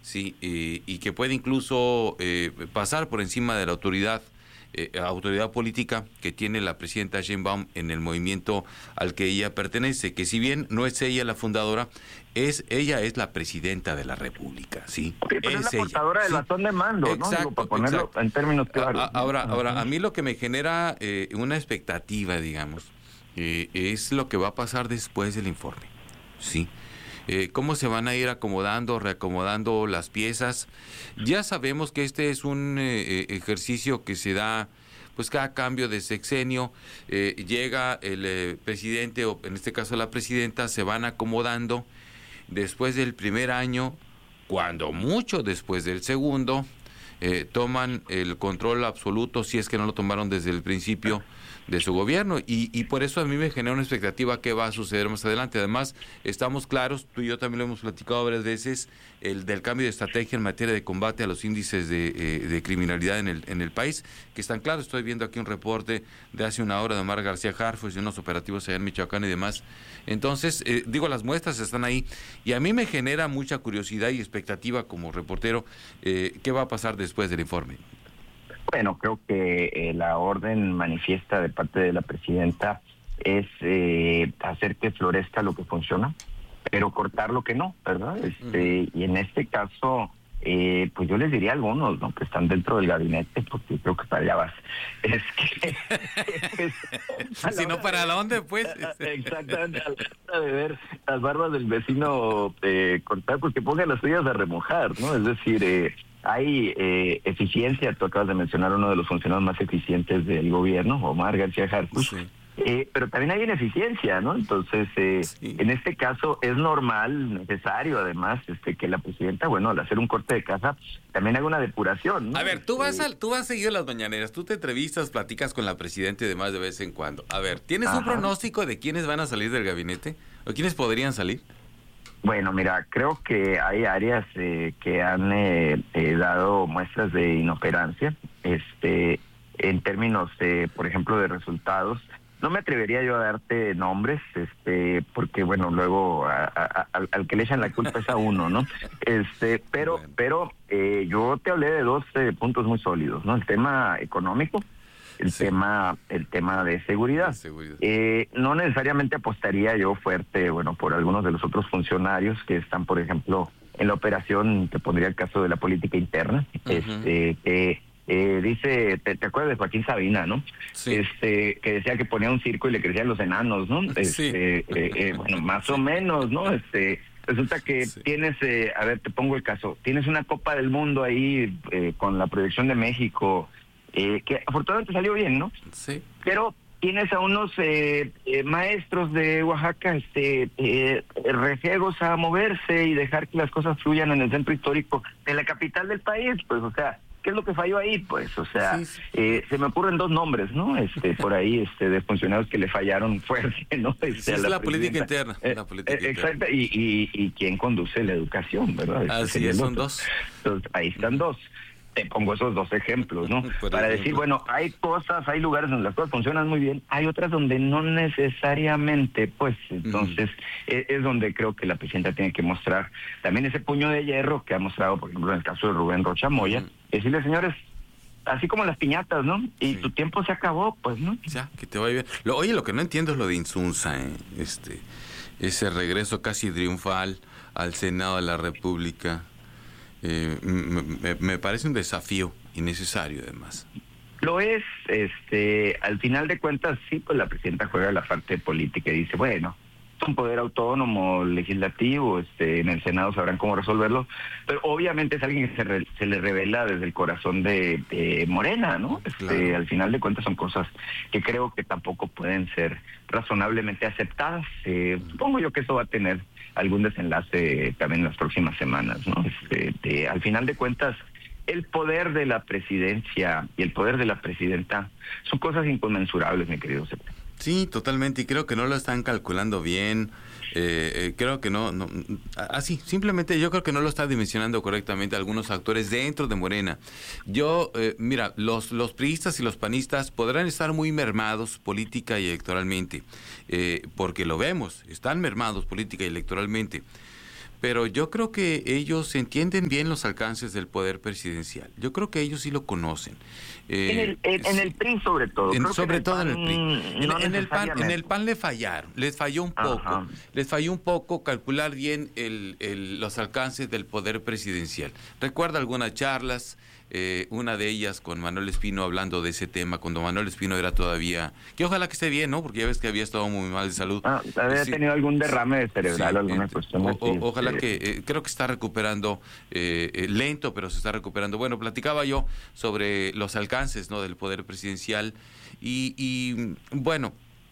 sí, y que puede incluso pasar por encima de la autoridad política que tiene la presidenta Sheinbaum en el movimiento al que ella pertenece, que si bien no es ella la fundadora, ella es la presidenta de la República, ¿sí? Sí, pero es la ella, portadora del ¿sí? bastón de mando, ¿no? Digo, para ponerlo en términos claros. Ahora, a mí lo que me genera una expectativa, digamos, es lo que va a pasar después del informe, ¿sí? Cómo se van a ir acomodando, reacomodando las piezas. Ya sabemos que este es un ejercicio que se da pues cada cambio de sexenio, llega el presidente o en este caso la presidenta, se van acomodando después del primer año, cuando mucho después del segundo, toman el control absoluto, si es que no lo tomaron desde el principio de su gobierno, y por eso a mí me genera una expectativa que va a suceder más adelante. Además, estamos claros, tú y yo también lo hemos platicado varias veces, el del cambio de estrategia en materia de combate a los índices de criminalidad en el país, que están claros. Estoy viendo aquí un reporte de hace una hora de Omar García Harfuch y unos operativos allá en Michoacán y demás. Entonces, las muestras están ahí, y a mí me genera mucha curiosidad y expectativa como reportero, ¿qué va a pasar después del informe? Bueno, creo que la orden manifiesta de parte de la presidenta es hacer que florezca lo que funciona, pero cortar lo que no, ¿verdad? Y en este caso, pues yo les diría a algunos, ¿no?, que están dentro del gabinete, porque creo que para allá vas. Es que si no, ¿para dónde, pues? Exactamente, a la hora de ver las barbas del vecino cortar, porque pongan las suyas a remojar, ¿no? Es decir, hay eficiencia. Tú acabas de mencionar uno de los funcionarios más eficientes del gobierno, Omar García Harfuch. Sí. Pero también hay ineficiencia, ¿no? Entonces, sí, en este caso es normal, necesario además, que la presidenta, bueno, al hacer un corte de caja, también haga una depuración, ¿no? A ver, tú vas a seguir las mañaneras, tú te entrevistas, platicas con la presidenta y demás de vez en cuando. A ver, ¿tienes un pronóstico de quiénes van a salir del gabinete? ¿O quiénes podrían salir? Bueno, mira, creo que hay áreas que han dado muestras de inoperancia, en términos, por ejemplo, de resultados. No me atrevería yo a darte nombres, porque bueno, luego al que le echan la culpa es a uno, ¿no? Pero yo te hablé de dos puntos muy sólidos, ¿no? El tema económico, el tema de seguridad. No necesariamente apostaría yo fuerte, bueno, por algunos de los otros funcionarios que están, por ejemplo, en la operación, te pondría el caso de la política interna, dice, te acuerdas de Joaquín Sabina, ¿no? Sí. Que decía que ponía un circo y le crecían los enanos, ¿no? Sí. Bueno, más o menos, ¿no? Resulta que tienes, a ver, te pongo el caso, tienes una Copa del Mundo ahí con la proyección de México, que afortunadamente salió bien, ¿no? Sí. Pero tienes a unos maestros de Oaxaca reciegos a moverse y dejar que las cosas fluyan en el centro histórico de la capital del país, pues, o sea, ¿qué es lo que falló ahí? Pues, o sea, se me ocurren dos nombres, ¿no? Por ahí, de funcionarios que le fallaron fuerte, ¿no? Es la política interna. Exacto, y quién conduce la educación, ¿verdad? Así es, son dos. Entonces, ahí están dos. Te pongo esos dos ejemplos, ¿no? Para decir, bueno, hay lugares donde las cosas funcionan muy bien, hay otras donde no necesariamente, pues, entonces es donde creo que la presidenta tiene que mostrar también ese puño de hierro que ha mostrado, por ejemplo, en el caso de Rubén Rocha Moya, decirle, señores, así como las piñatas, ¿no? Y tu tiempo se acabó, pues, ¿no? Ya, que te vaya bien. Oye, lo que no entiendo es lo de Insunza, ese regreso casi triunfal al Senado de la República. Me parece un desafío innecesario, además. Lo es, al final de cuentas, sí, pues la presidenta juega la parte política y dice, bueno, es un poder autónomo, legislativo, en el Senado sabrán cómo resolverlo, pero obviamente es alguien que se le revela desde el corazón de Morena, ¿no? Claro. Al final de cuentas son cosas que creo que tampoco pueden ser razonablemente aceptadas. Supongo yo que eso va a tener algún desenlace también en las próximas semanas, ¿no? Al final de cuentas, el poder de la presidencia y el poder de la presidenta son cosas inconmensurables, mi querido Cepeda. Sí, totalmente, y creo que no lo están calculando bien. Creo que no, simplemente yo creo que no lo están dimensionando correctamente algunos actores dentro de Morena. Mira, los priistas y los panistas podrán estar muy mermados política y electoralmente, porque lo vemos, están mermados política y electoralmente, pero yo creo que ellos entienden bien los alcances del poder presidencial. Yo creo que ellos sí lo conocen. En el PRI sobre todo. Creo que Sobre todo en el PRI. no En el PAN le fallaron, les falló un poco. Ajá. Les falló un poco calcular bien los alcances del poder presidencial. Recuerda algunas charlas, una de ellas con Manuel Espino hablando de ese tema, cuando Manuel Espino era todavía, que ojalá que esté bien, ¿no? Porque ya ves que había estado muy mal de salud. Había Sí, tenido algún derrame de cerebral, sí, alguna cuestión así. ojalá que, creo que está recuperando, lento, pero se está recuperando. Bueno, platicaba yo sobre los alcances, ¿no?, del poder presidencial bueno,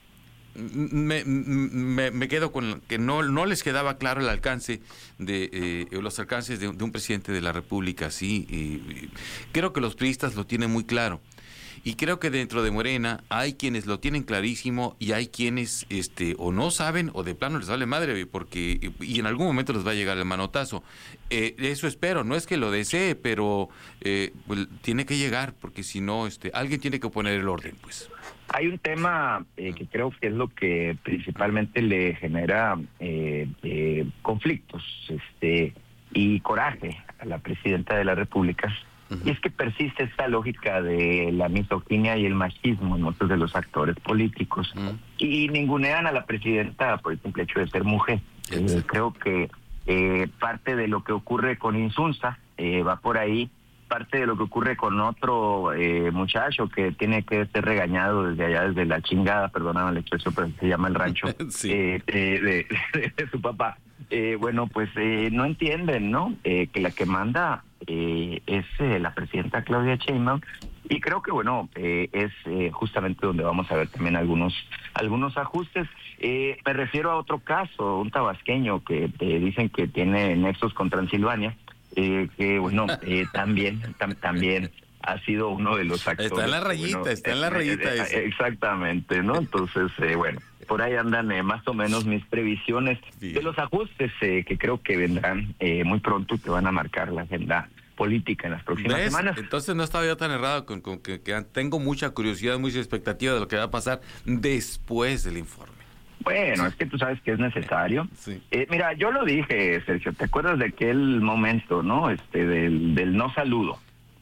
me quedo con que no les quedaba claro el alcance los alcances de un presidente de la República, sí. Creo que los priistas lo tienen muy claro. Y creo que dentro de Morena hay quienes lo tienen clarísimo y hay quienes o no saben o de plano les vale madre, porque y en algún momento les va a llegar el manotazo. Eso espero, no es que lo desee, pero pues, tiene que llegar, porque si no, alguien tiene que poner el orden, pues. Hay un tema que creo que es lo que principalmente le genera conflictos y coraje a la presidenta de la República. Uh-huh. Y es que persiste esta lógica de la misoginia y el machismo en muchos de los actores políticos. Uh-huh. Y ningunean a la presidenta por el simple hecho de ser mujer. Creo que parte de lo que ocurre con Insunza va por ahí. Parte de lo que ocurre con otro muchacho que tiene que ser regañado desde allá, desde la chingada, perdóname la expresión, pero se llama el rancho, sí. de su papá. Bueno, pues no entienden, ¿no? Que la que manda es la presidenta Claudia Sheinbaum, y creo que, bueno, es justamente donde vamos a ver también algunos ajustes. Me refiero a otro caso, un tabasqueño que dicen que tiene nexos con Transilvania, que bueno, también ha sido uno de los actores. Está en la rayita, bueno, está en la rayita. Exactamente, ¿no? Entonces, bueno, por ahí andan más o menos mis previsiones de los ajustes que creo que vendrán muy pronto y que van a marcar la agenda política en las próximas semanas. Entonces no estaba yo tan errado con que tengo mucha curiosidad, mucha expectativa de lo que va a pasar después del informe. Bueno, es que tú sabes que es necesario. Sí. Mira, yo lo dije, Sergio, ¿te acuerdas de aquel momento, no? Del no saludo.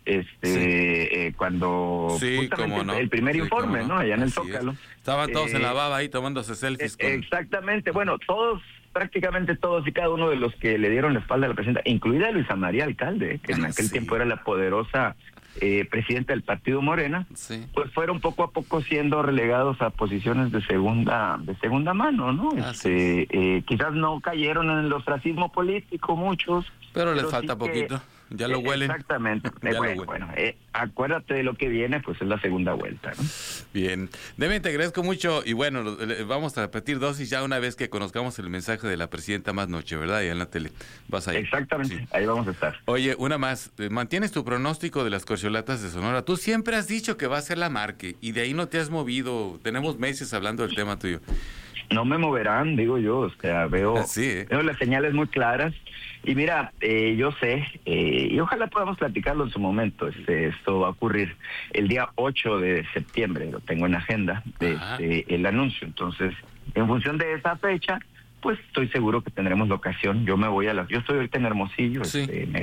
Cuando justamente el primer informe, ¿no? Allá en el Zócalo. Estaban todos en la baba ahí tomándose selfies. Exactamente, bueno, prácticamente todos y cada uno de los que le dieron la espalda a la presidenta, incluida Luisa María Alcalde, que en aquel tiempo era la poderosa presidenta del partido Morena, pues fueron poco a poco siendo relegados a posiciones de segunda mano, ¿no? Quizás no cayeron en el ostracismo político muchos, pero les falta poquito. Ya lo huelen. Exactamente. Bueno, acuérdate de lo que viene, pues es la segunda vuelta, ¿no? Bien. Demian, te agradezco mucho y bueno, vamos a repetir dosis ya una vez que conozcamos el mensaje de la presidenta más noche, ¿verdad? Ya en la tele. Vas ahí. Exactamente, ahí vamos a estar. Oye, una más. ¿Mantienes tu pronóstico de las corcholatas de Sonora? Tú siempre has dicho que va a ser la Marque y de ahí no te has movido. Tenemos meses hablando del tema tuyo. No me moverán, digo yo, o sea, veo las señales muy claras. Y mira, yo sé, y ojalá podamos platicarlo en su momento, esto va a ocurrir el día 8 de septiembre, lo tengo en agenda, el anuncio. Entonces, en función de esa fecha, pues estoy seguro que tendremos la ocasión. Yo estoy ahorita en Hermosillo, me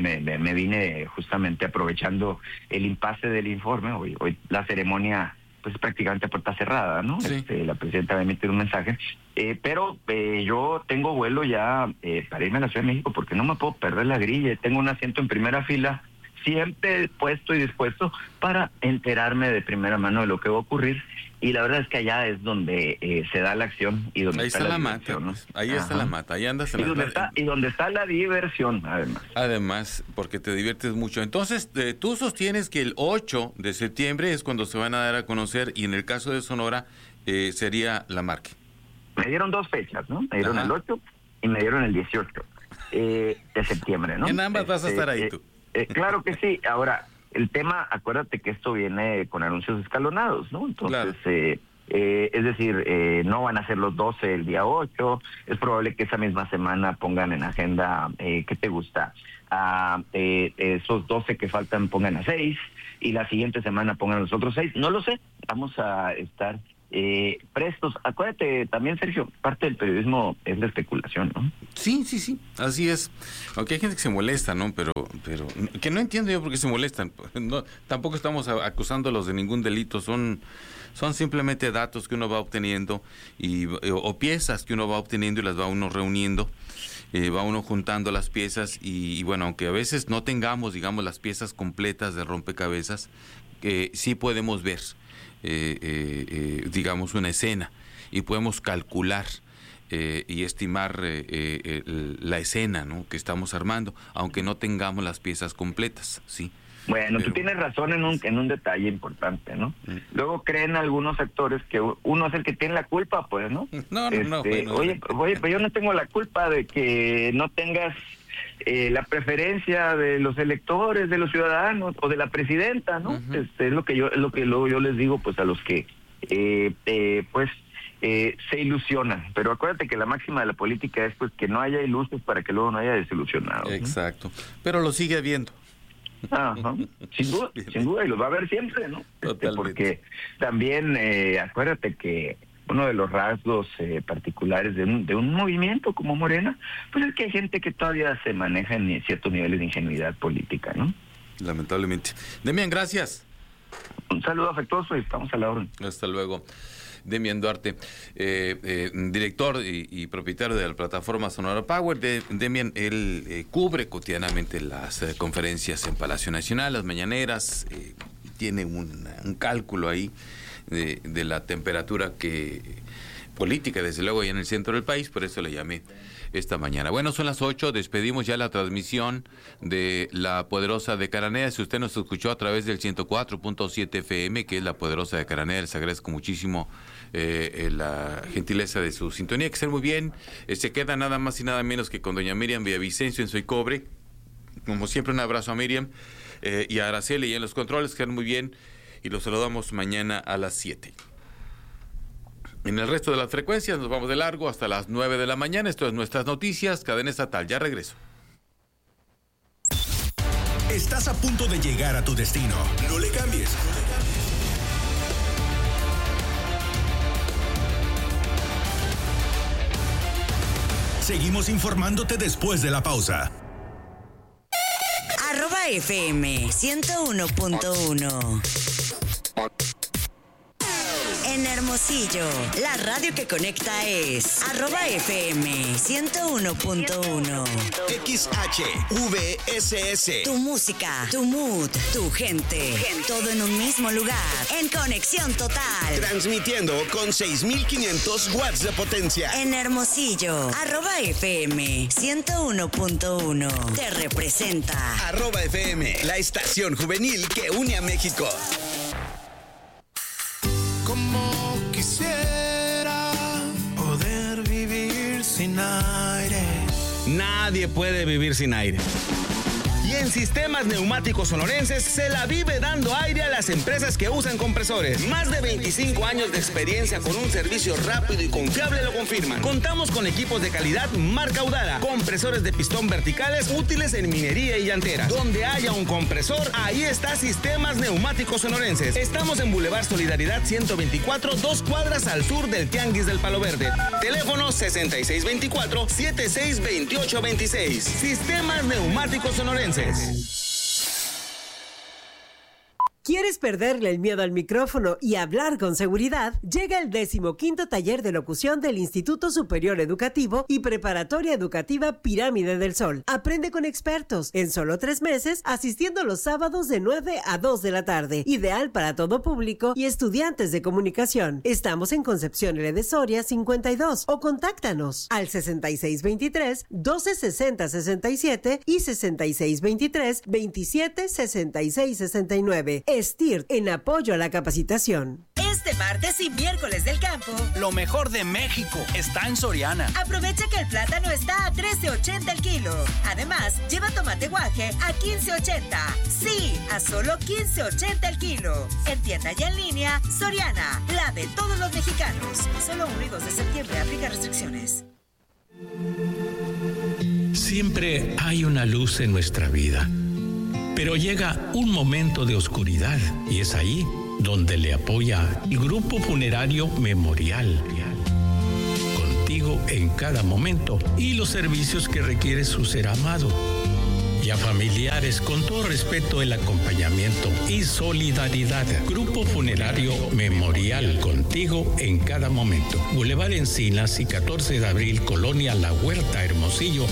vine justamente aprovechando el impasse del informe, hoy la ceremonia pues prácticamente a puerta cerrada, ¿no? Sí. La presidenta va a emitir un mensaje, pero yo tengo vuelo ya para irme a la Ciudad de México porque no me puedo perder la grilla, tengo un asiento en primera fila, siempre puesto y dispuesto para enterarme de primera mano de lo que va a ocurrir, y la verdad es que allá es donde se da la acción y donde ahí está la mata, ¿no? Ahí está la mata, ahí andas en y donde está la diversión, además, porque te diviertes mucho. Entonces, tú sostienes que el 8 de septiembre es cuando se van a dar a conocer, y en el caso de Sonora sería la Marque. Me dieron dos fechas, ¿no? Me dieron el 8 y me dieron el 18 de septiembre, ¿no? En ambas vas a estar ahí tú. Claro que sí. Ahora, el tema, acuérdate que esto viene con anuncios escalonados, ¿no? Entonces, claro. Es decir, no van a ser los 12 el día 8, es probable que esa misma semana pongan en agenda, ¿qué te gusta? Esos 12 que faltan pongan a 6, y la siguiente semana pongan los otros 6, no lo sé, vamos a estar prestos. Acuérdate también, Sergio, parte del periodismo es la especulación, ¿no? Sí, así es. Aunque hay gente que se molesta, ¿no? Pero que no entiendo yo por qué se molestan. No, tampoco estamos acusándolos de ningún delito, son simplemente datos que uno va obteniendo o piezas que uno va obteniendo y las va uno reuniendo. Va uno juntando las piezas y bueno, aunque a veces no tengamos, digamos, las piezas completas de rompecabezas, sí podemos ver, digamos, una escena y podemos calcular y estimar la escena, ¿no?, que estamos armando, aunque no tengamos las piezas completas, ¿sí? Bueno, tú tienes razón en un detalle importante, ¿no? Luego creen algunos actores que uno es el que tiene la culpa, pues, ¿no? No. Bueno, oye, pero yo no tengo la culpa de que no tengas la preferencia de los electores, de los ciudadanos o de la presidenta, ¿no? Es lo que luego yo les digo, pues, a los que se ilusionan. Pero acuérdate que la máxima de la política es, pues, que no haya ilusos para que luego no haya desilusionados, ¿no? Exacto. Pero lo sigue habiendo. Ajá. Sin duda, y los va a ver siempre, ¿no? Porque también acuérdate que uno de los rasgos particulares de un movimiento como Morena, pues es que hay gente que todavía se maneja en ciertos niveles de ingenuidad política, ¿no? Lamentablemente. Demian, gracias. Un saludo afectuoso y estamos a la orden. Hasta luego. Demian Duarte, director y propietario de la plataforma Sonora Power. Demian, él cubre cotidianamente las conferencias en Palacio Nacional, las mañaneras, tiene un cálculo ahí de la temperatura política, desde luego, allá en el centro del país, por eso le llamé esta mañana. Bueno, son las 8, despedimos ya la transmisión de La Poderosa de Cananea. Si usted nos escuchó a través del 104.7 FM, que es La Poderosa de Cananea, les agradezco muchísimo la gentileza de su sintonía, que estén muy bien. Se queda nada más y nada menos que con doña Miriam Villavicencio en Soy Cobre. Como siempre, un abrazo a Miriam y a Araceli y en los controles, que quedan muy bien, y los saludamos mañana a las 7. En el resto de las frecuencias nos vamos de largo hasta las 9 de la mañana. Esto es Nuestras Noticias, cadena estatal. Ya regreso. Estás a punto de llegar a tu destino. No le cambies. Seguimos informándote después de la pausa. @FM 101.1. En Hermosillo, la radio que conecta es @FM 101.1. XHVSS. Tu música, tu mood, tu gente. Todo en un mismo lugar. En conexión total. Transmitiendo con 6,500 watts de potencia. En Hermosillo, @FM 101.1. Te representa. @FM, la estación juvenil que une a México. Como quisiera poder vivir sin aire. Nadie puede vivir sin aire. Y en Sistemas Neumáticos Sonorenses se la vive dando aire a las empresas que usan compresores. Más de 25 años de experiencia con un servicio rápido y confiable lo confirman. Contamos con equipos de calidad marca Audara, compresores de pistón verticales útiles en minería y llantera. Donde haya un compresor, ahí está Sistemas Neumáticos Sonorenses. Estamos en Boulevard Solidaridad 124, 2 cuadras al sur del Tianguis del Palo Verde. Teléfono 6624-762826. Sistemas Neumáticos Sonorenses. ¿Quieres perderle el miedo al micrófono y hablar con seguridad? Llega el 15º taller de locución del Instituto Superior Educativo y Preparatoria Educativa Pirámide del Sol. Aprende con expertos en solo 3 meses, asistiendo los sábados de 9 a 2 de la tarde. Ideal para todo público y estudiantes de comunicación. Estamos en Concepción L. de Soria 52 o contáctanos al 6623-1260-67 y 6623-276669. STIRT, en apoyo a la capacitación. Este martes y miércoles del campo, lo mejor de México está en Soriana. Aprovecha que el plátano está a $13.80 el kilo. Además, lleva tomate guaje a $15.80. Sí, a solo $15.80 el kilo. En tienda y en línea, Soriana, la de todos los mexicanos. Solo 1 y 2 de septiembre, aplica restricciones. Siempre hay una luz en nuestra vida. Pero llega un momento de oscuridad y es ahí donde le apoya el Grupo Funerario Memorial. Contigo en cada momento y los servicios que requiere su ser amado. Y a familiares, con todo respeto, el acompañamiento y solidaridad. Grupo Funerario Memorial, contigo en cada momento. Boulevard Encinas y 14 de abril, Colonia La Huerta, Hermosillo,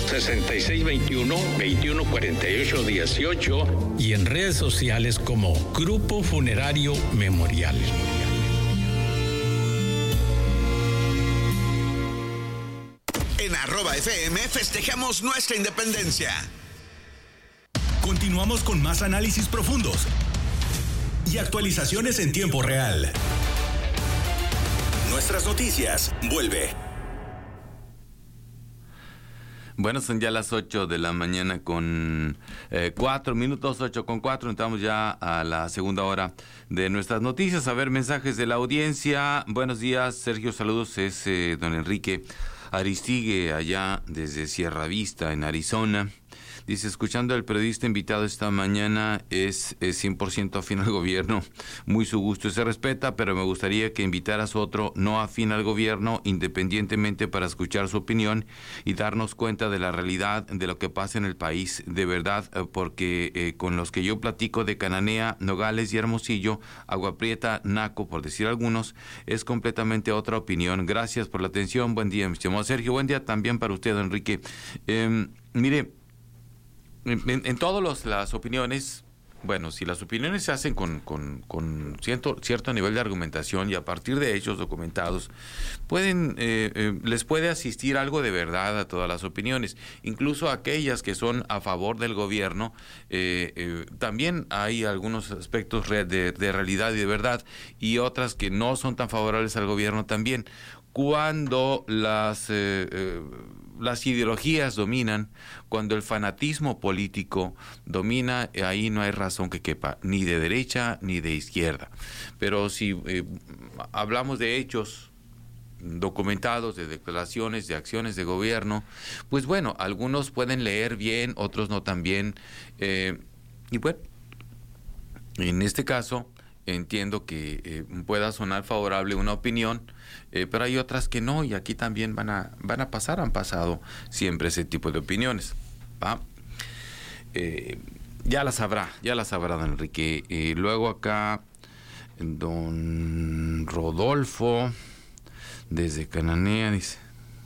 6621-2148-18 y en redes sociales como Grupo Funerario Memorial. En @FM festejamos nuestra independencia. Continuamos con más análisis profundos y actualizaciones en tiempo real. Nuestras noticias, vuelve. Bueno, son ya las 8 de la mañana con 4 minutos, 8:04. Entramos ya a la segunda hora de nuestras noticias. A ver, mensajes de la audiencia. Buenos días, Sergio, saludos. Es don Enrique Aristigue, allá desde Sierra Vista, en Arizona. Dice, escuchando al periodista invitado esta mañana, es 100% afín al gobierno. Muy su gusto se respeta, pero me gustaría que invitaras otro no afín al gobierno, independientemente, para escuchar su opinión y darnos cuenta de la realidad de lo que pasa en el país. De verdad, porque con los que yo platico de Cananea, Nogales y Hermosillo, Agua Prieta, Naco, por decir algunos, es completamente otra opinión. Gracias por la atención. Buen día, mi estimado Sergio. Buen día también para usted, Enrique. Mire, en todas las opiniones, bueno, si las opiniones se hacen con cierto nivel de argumentación y a partir de hechos documentados, les puede asistir algo de verdad a todas las opiniones, incluso aquellas que son a favor del gobierno. También hay algunos aspectos de realidad y de verdad, y otras que no son tan favorables al gobierno también. Cuando las ideologías dominan, cuando el fanatismo político domina, ahí no hay razón que quepa, ni de derecha ni de izquierda. Pero si hablamos de hechos documentados, de declaraciones, de acciones de gobierno, pues bueno, algunos pueden leer bien, otros no tan bien. Y bueno, en este caso, entiendo que pueda sonar favorable una opinión, pero hay otras que no, y aquí también van a pasar, han pasado siempre ese tipo de opiniones, ¿va? Ya las sabrá don Enrique. Luego acá, don Rodolfo, desde Cananea, dice...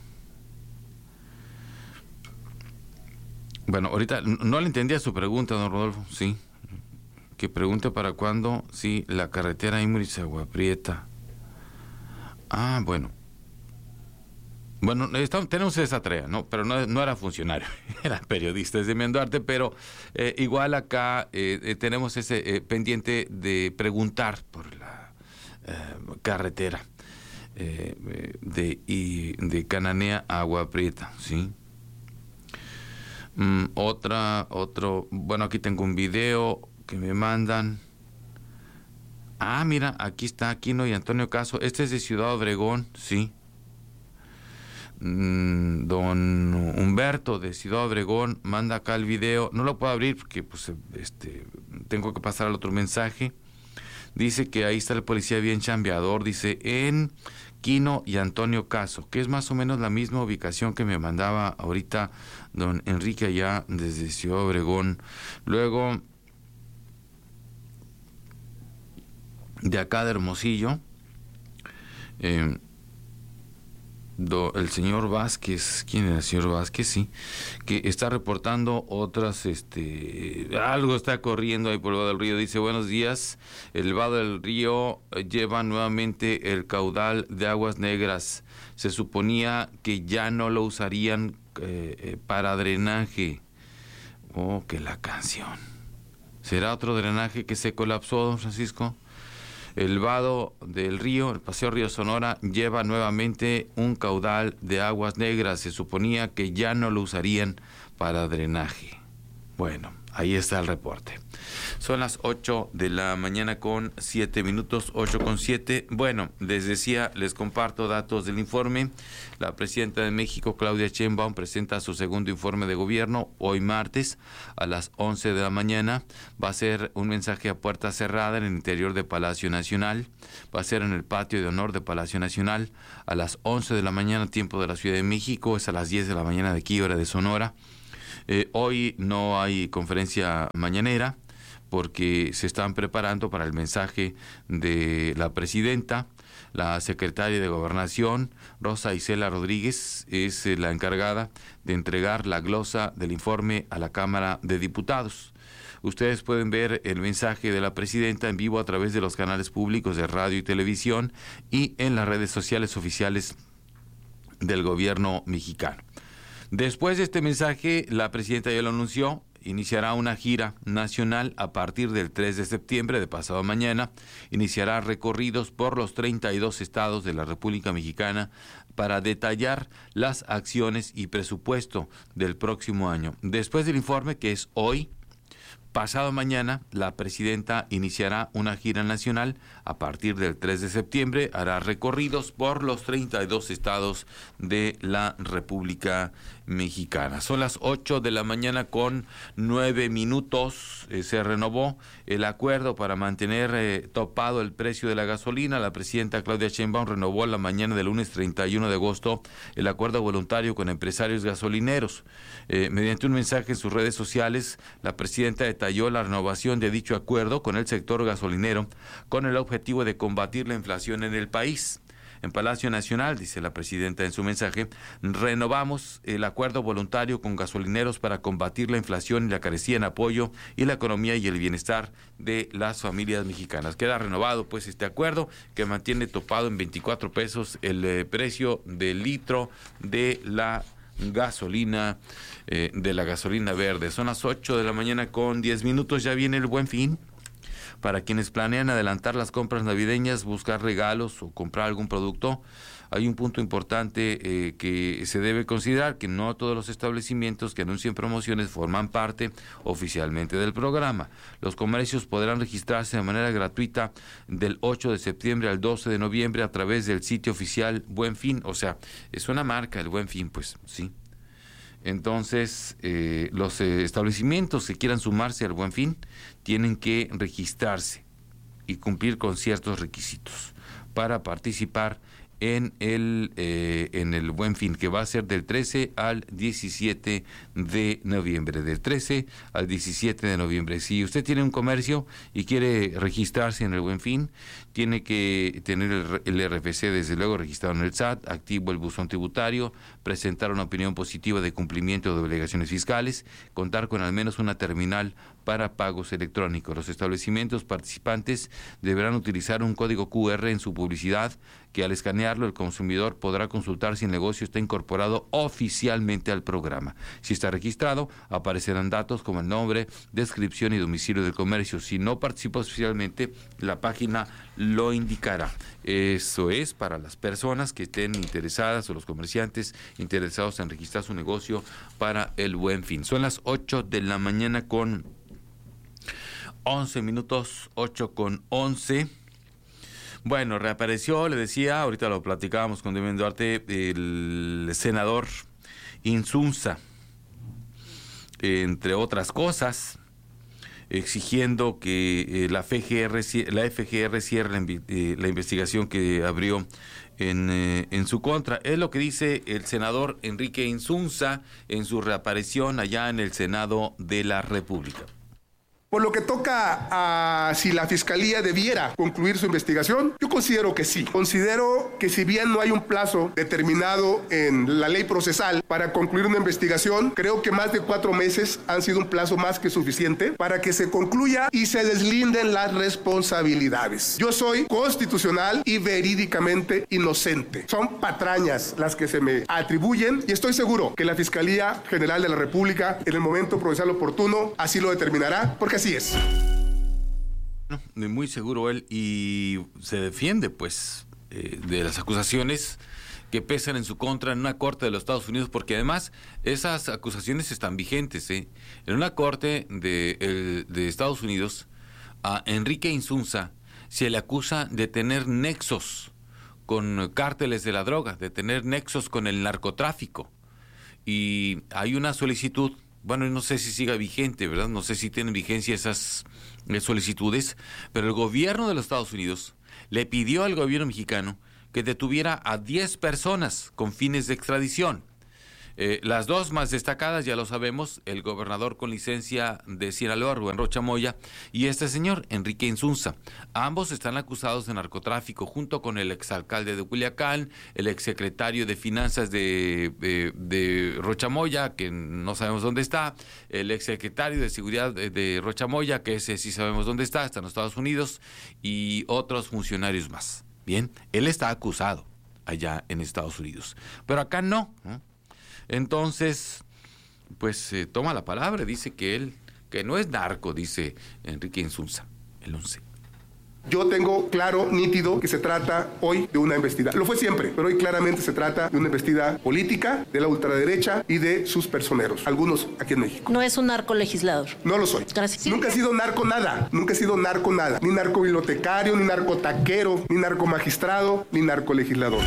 Bueno, ahorita no le entendía su pregunta, don Rodolfo, sí. Que pregunte para cuándo, sí, la carretera Imuris-Agua Prieta. Ah, bueno. Bueno, tenemos esa tarea, ¿no? Pero no era funcionario, era periodista desde Duarte, pero igual acá tenemos ese pendiente de preguntar por la carretera de Cananea a Agua Prieta, ¿sí? Bueno, aquí tengo un video que me mandan. Ah, mira, aquí está Aquino y Antonio Caso. Este es de Ciudad Obregón, sí. Don Humberto de Ciudad Obregón manda acá el video. No lo puedo abrir porque pues tengo que pasar al otro mensaje. Dice que ahí está el policía bien chambeador. Dice en Quino y Antonio Caso, que es más o menos la misma ubicación que me mandaba ahorita don Enrique allá desde Ciudad Obregón. Luego, de acá de Hermosillo, el señor Vázquez, ¿quién era el señor Vázquez? Sí, que está reportando otras, algo está corriendo ahí por el Vado del Río. Dice, buenos días, el Vado del Río lleva nuevamente el caudal de aguas negras. Se suponía que ya no lo usarían para drenaje. Oh, que la canción. ¿Será otro drenaje que se colapsó, don Francisco? El Vado del Río, el Paseo Río Sonora, lleva nuevamente un caudal de aguas negras. Se suponía que ya no lo usarían para drenaje. Bueno, ahí está el reporte. Son las 8 de la mañana con 7 minutos, 8 con 7. Bueno, les decía, les comparto datos del informe. La presidenta de México, Claudia Sheinbaum, presenta su segundo informe de gobierno hoy martes a las 11 de la mañana. Va a ser un mensaje a puerta cerrada en el interior de Palacio Nacional. Va a ser en el patio de honor de Palacio Nacional a las 11 de la mañana, tiempo de la Ciudad de México. Es a las 10 de la mañana de aquí, hora de Sonora. Hoy no hay conferencia mañanera porque se están preparando para el mensaje de la presidenta. La secretaria de Gobernación, Rosa Isela Rodríguez, es la encargada de entregar la glosa del informe a la Cámara de Diputados. Ustedes pueden ver el mensaje de la presidenta en vivo a través de los canales públicos de radio y televisión y en las redes sociales oficiales del gobierno mexicano. Después de este mensaje, la presidenta ya lo anunció, iniciará una gira nacional a partir del 3 de septiembre de pasado mañana. Iniciará recorridos por los 32 estados de la República Mexicana para detallar las acciones y presupuesto del próximo año. Después del informe, que es hoy, pasado mañana, la presidenta iniciará una gira nacional a partir del 3 de septiembre. Hará recorridos por los 32 estados de la República Mexicana. Son las 8 de la mañana con 9 minutos. Se renovó el acuerdo para mantener topado el precio de la gasolina. La presidenta Claudia Sheinbaum renovó la mañana del lunes 31 de agosto el acuerdo voluntario con empresarios gasolineros. Mediante un mensaje en sus redes sociales, la presidenta detalló la renovación de dicho acuerdo con el sector gasolinero con el objetivo de combatir la inflación en el país. En Palacio Nacional, dice la presidenta en su mensaje, renovamos el acuerdo voluntario con gasolineros para combatir la inflación y la carestía en apoyo y la economía y el bienestar de las familias mexicanas. Queda renovado pues este acuerdo que mantiene topado en 24 pesos el precio del litro de la gasolina verde. Son las 8 de la mañana con 10 minutos, ya viene el Buen Fin. Para quienes planean adelantar las compras navideñas, buscar regalos o comprar algún producto, hay un punto importante que se debe considerar, que no todos los establecimientos que anuncien promociones forman parte oficialmente del programa. Los comercios podrán registrarse de manera gratuita del 8 de septiembre al 12 de noviembre a través del sitio oficial Buen Fin. O sea, es una marca el Buen Fin, pues sí. Entonces, los establecimientos que quieran sumarse al Buen Fin tienen que registrarse y cumplir con ciertos requisitos para participar en el Buen Fin, que va a ser del 13 al 17 de noviembre. Del 13 al 17 de noviembre. Si usted tiene un comercio y quiere registrarse en el Buen Fin, tiene que tener el RFC desde luego registrado en el SAT, activo el buzón tributario, presentar una opinión positiva de cumplimiento de obligaciones fiscales, contar con al menos una terminal para pagos electrónicos. Los establecimientos participantes deberán utilizar un código QR en su publicidad que al escanearlo el consumidor podrá consultar si el negocio está incorporado oficialmente al programa. Si está registrado, aparecerán datos como el nombre, descripción y domicilio del comercio. Si no participa oficialmente, la página lo indicará. Eso es para las personas que estén interesadas o los comerciantes interesados en registrar su negocio para el Buen Fin. Son las 8 de la mañana con 11 minutos, 8 con 11. Bueno, reapareció, le decía, ahorita lo platicábamos con Demian Duarte, el senador Insunza, entre otras cosas, exigiendo que la FGR cierre la investigación que abrió en su contra. Es lo que dice el senador Enrique Insunza en su reaparición allá en el Senado de la República. Por lo que toca a si la Fiscalía debiera concluir su investigación, yo considero que sí. Considero que si bien no hay un plazo determinado en la ley procesal para concluir una investigación, creo que más de 4 meses han sido un plazo más que suficiente para que se concluya y se deslinden las responsabilidades. Yo soy constitucional y verídicamente inocente. Son patrañas las que se me atribuyen y estoy seguro que la Fiscalía General de la República, en el momento procesal oportuno, así lo determinará, porque así es. Muy seguro él, y se defiende pues de las acusaciones que pesan en su contra en una corte de los Estados Unidos, porque además esas acusaciones están vigentes. En una corte de Estados Unidos, a Enrique Insunza se le acusa de tener nexos con cárteles de la droga, de tener nexos con el narcotráfico. Y hay una solicitud, bueno, no sé si siga vigente, ¿verdad? No sé si tienen vigencia esas solicitudes, pero el gobierno de los Estados Unidos le pidió al gobierno mexicano que detuviera a 10 personas con fines de extradición. Las dos más destacadas, ya lo sabemos, el gobernador con licencia de Sinaloa, Rubén Rocha Moya, y este señor, Enrique Insunza. Ambos están acusados de narcotráfico, junto con el exalcalde de Culiacán, el exsecretario de Finanzas de Rocha Moya, que no sabemos dónde está, el exsecretario de Seguridad de Rocha Moya, que ese sí sabemos dónde está en los Estados Unidos, y otros funcionarios más. Bien, él está acusado allá en Estados Unidos, pero acá no, ¿no? Entonces, pues toma la palabra, dice que no es narco, dice Enrique Insunza, el 11. Yo tengo claro, nítido, que se trata hoy de una embestida. Lo fue siempre, pero hoy claramente se trata de una embestida política de la ultraderecha y de sus personeros, algunos aquí en México. No es un narcolegislador. No lo soy. Gracias. Nunca he sido narco nada, ni narcobibliotecario, ni narcotaquero, ni narcomagistrado, ni narcolegislador.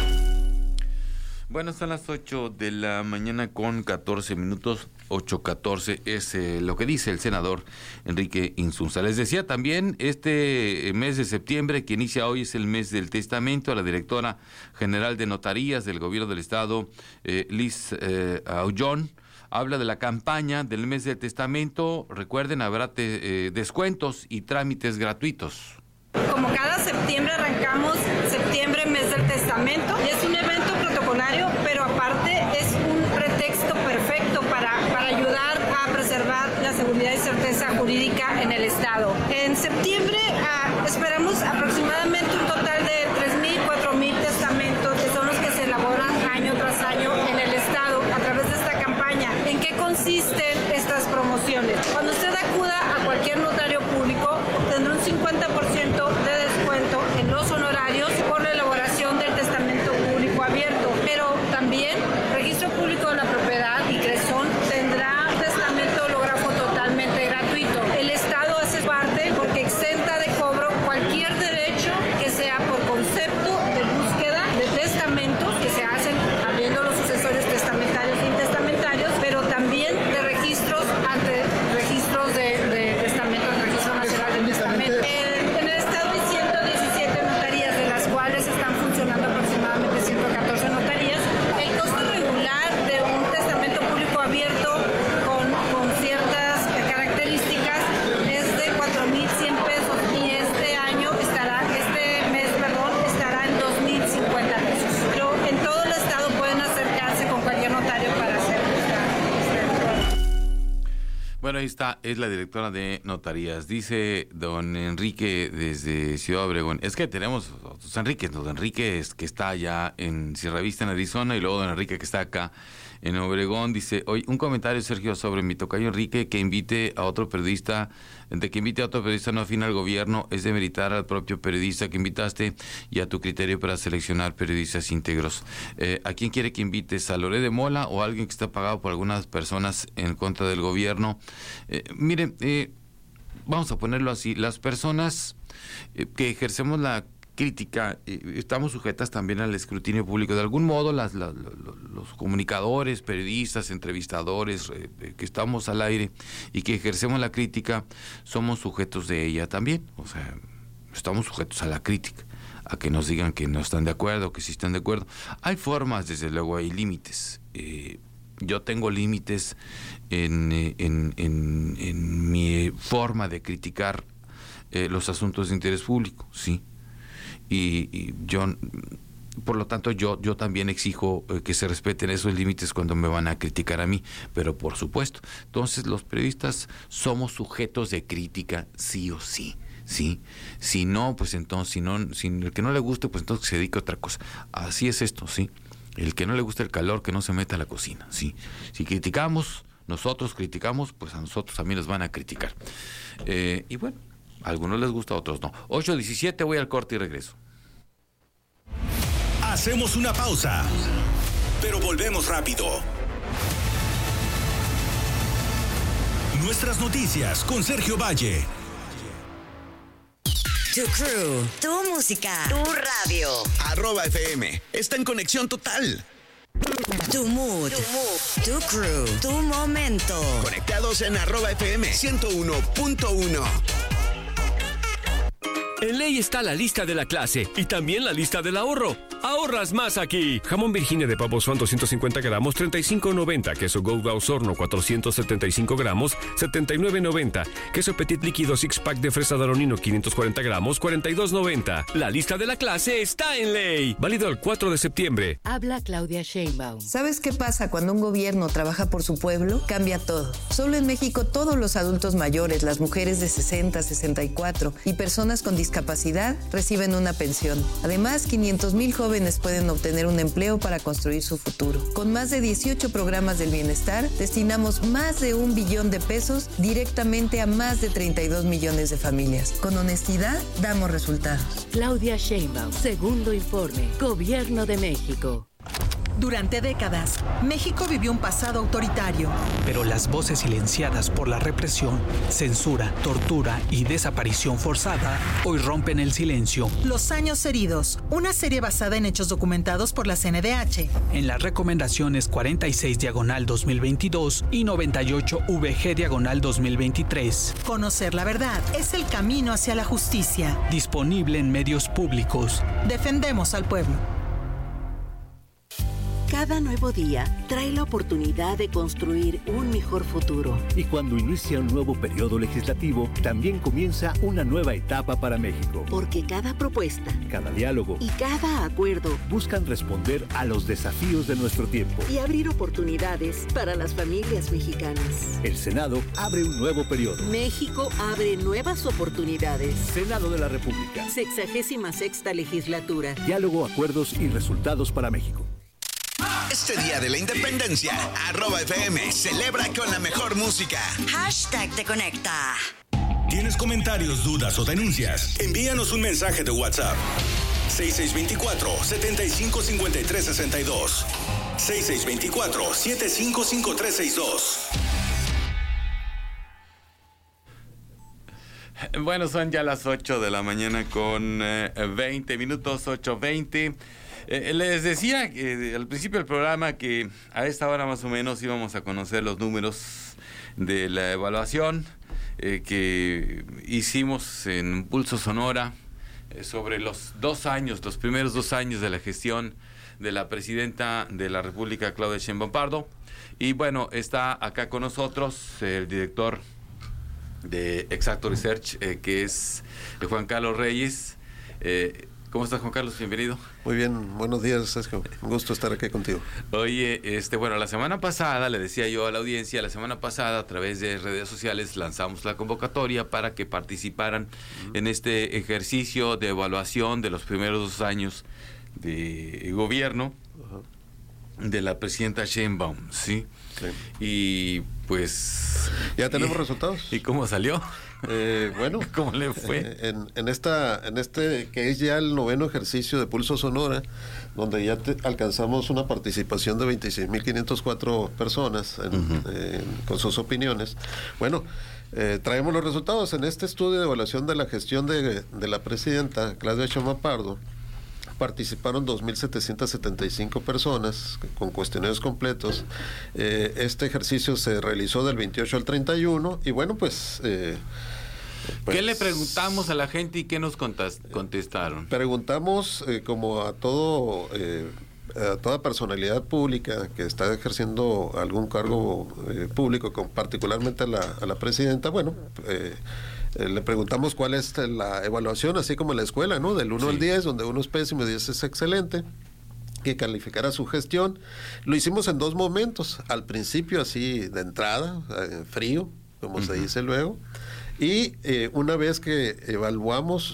Bueno, son las 8 de la mañana con 14 minutos, 8:14 es lo que dice el senador Enrique Insunza. Les decía también, este mes de septiembre, que inicia hoy, es el mes del testamento. La directora general de notarías del gobierno del estado, Liz Aullón, habla de la campaña del mes del testamento. Recuerden, habrá descuentos y trámites gratuitos. Como cada septiembre arrancamos septiembre, mes del testamento, y es un evento protocolario, pero aparte es un pretexto perfecto para ayudar a preservar la seguridad y certeza jurídica en el Estado. En septiembre esperamos aproximadamente un total de 3,000, 4,000 testamentos, que son los que se elaboran año tras año en el Estado a través de esta campaña. ¿En qué consisten estas promociones? Cuando usted acuda a cualquier notario público, tendrá un 50% de descuento en los honorarios por la elaboración del testamento público abierto. Pero también Registro Público de la Propiedad y Cresón tendrá un testamento hológrafo totalmente gratuito. El Estado hace parte porque exenta de cobro cualquier derecho que sea por concepto de búsqueda de testamentos que se hacen abriendo los sucesorios testamentarios e intestamentarios, pero también de registros ante registros de testamentos, el Registro Nacional del Testamento. En el Estado hay 117 notarías, de las cuales están funcionando aproximadamente 114 notarías. El costo regular de un testamento público abierto con ciertas características es de 4,100 pesos y este mes estará en 2,050 pesos. Pero en todo el Estado pueden acercarse con cualquier notario para hacer Bueno, ahí está, es la directora de notarías. Dice don Enrique desde Ciudad Obregón. Es que tenemos dos Enriques, ¿no? Don Enrique que está allá en Sierra Vista, en Arizona, y luego don Enrique que está acá en Obregón. Dice, oye, un comentario, Sergio, sobre mi tocayo Enrique, que invite a otro periodista no afín al gobierno, es demeritar al propio periodista que invitaste y a tu criterio para seleccionar periodistas íntegros. ¿A quién quiere que invites? ¿A Loré de Mola o a alguien que está pagado por algunas personas en contra del gobierno? Miren, vamos a ponerlo así, las personas que ejercemos la crítica, estamos sujetas también al escrutinio público. De algún modo, los comunicadores, periodistas, entrevistadores, que estamos al aire y que ejercemos la crítica, somos sujetos de ella también. O sea, estamos sujetos a la crítica, a que nos digan que no están de acuerdo, que sí están de acuerdo. Hay formas, desde luego, hay límites. Yo tengo límites en mi forma de criticar los asuntos de interés público, sí. Y yo, por lo tanto, yo también exijo que se respeten esos límites cuando me van a criticar a mí, pero por supuesto. Entonces, los periodistas somos sujetos de crítica, sí o sí, ¿sí? Si no, pues entonces, si el que no le guste, pues entonces se dedica a otra cosa. Así es esto, ¿sí? El que no le gusta el calor, que no se meta a la cocina, ¿sí? Si nosotros criticamos, pues a nosotros también nos van a criticar. Y bueno, a algunos les gusta, a otros no. 8:17, voy al corte y regreso. Hacemos una pausa, pero volvemos rápido. Nuestras noticias con Sergio Valle. Tu crew, tu música, tu radio. @FM. Está en conexión total. Tu mood, tu crew, tu momento. Conectados en @FM 101.1. En Ley está la lista de la clase y también la lista del ahorro. Ahorras más aquí. Jamón Virginia de pavo Swan 250 gramos, 35.90. Queso Gouda Osorno 475 gramos, 79.90. Queso Petit líquido six pack de fresa Daronino 540 gramos, 42.90. La lista de la clase está en Ley. Válido el 4 de septiembre. Habla Claudia Sheinbaum. ¿Sabes qué pasa cuando un gobierno trabaja por su pueblo? Cambia todo. Solo en México todos los adultos mayores, las mujeres de 60, 64 y personas con discapacidad reciben una pensión. Además, 500,000 jóvenes pueden obtener un empleo para construir su futuro. Con más de 18 programas del bienestar, destinamos más de 1 billón de pesos directamente a más de 32 millones de familias. Con honestidad, damos resultados. Claudia Sheinbaum, segundo informe, Gobierno de México. Durante décadas, México vivió un pasado autoritario. Pero las voces silenciadas por la represión, censura, tortura y desaparición forzada hoy rompen el silencio. Los años heridos, una serie basada en hechos documentados por la CNDH. En las recomendaciones 46/2022 y 98/VG/2023. Conocer la verdad es el camino hacia la justicia. Disponible en medios públicos. Defendemos al pueblo. Cada nuevo día trae la oportunidad de construir un mejor futuro. Y cuando inicia un nuevo periodo legislativo, también comienza una nueva etapa para México. Porque cada propuesta, cada diálogo y cada acuerdo buscan responder a los desafíos de nuestro tiempo y abrir oportunidades para las familias mexicanas. El Senado abre un nuevo periodo. México abre nuevas oportunidades. Senado de la República. 66ª legislatura. Diálogo, acuerdos y resultados para México. Este día de la independencia, @FM celebra con la mejor música. #te conecta. ¿Tienes comentarios, dudas o denuncias? Envíanos un mensaje de WhatsApp. 6624-755362. 6624-755362. Bueno, son ya las 8 de la mañana con 20 minutos, 8:20. Les decía al principio del programa que a esta hora más o menos íbamos a conocer los números de la evaluación que hicimos en Pulso Sonora sobre los primeros 2 años de la gestión de la presidenta de la República, Claudia Sheinbaum Pardo. Y bueno, está acá con nosotros el director de Exacto Research, que es Juan Carlos Reyes. ¿Cómo estás, Juan Carlos? Bienvenido. Muy bien, buenos días, Sergio. Un gusto estar aquí contigo. Oye, bueno, la semana pasada, le decía yo a la audiencia, a través de redes sociales lanzamos la convocatoria para que participaran en este ejercicio de evaluación de los primeros 2 años de gobierno de la presidenta Sheinbaum, ¿sí? Y pues... ¿Ya tenemos resultados? ¿Y cómo salió? Bueno, ¿cómo le fue? En este que es ya el 9º ejercicio de Pulso Sonora, donde ya alcanzamos una participación de 26,504 personas con sus opiniones. Bueno, traemos los resultados. En este estudio de evaluación de la gestión de la presidenta Claudia Sheinbaum Pardo, participaron 2,775 personas con cuestionarios completos. Este ejercicio se realizó del 28 al 31 y bueno, pues... ¿Qué le preguntamos a la gente y qué nos contestaron? Preguntamos como a toda personalidad pública que está ejerciendo algún cargo público, particularmente a la presidenta. Bueno, le preguntamos cuál es la evaluación, así como en la escuela, ¿no? Del 1 al 10, donde 1 es pésimo y 10 es excelente, que calificara su gestión. Lo hicimos en 2 momentos, al principio así de entrada, frío, como se dice luego, y una vez que evaluamos